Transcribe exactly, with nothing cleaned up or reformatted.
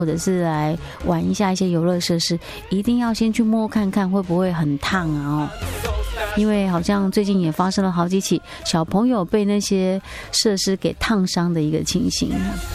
或者是来玩一下一些游乐设施，一定要先去摸看看会不会很烫啊哦。因为好像最近也发生了好几起小朋友被那些设施给烫伤的一个情形。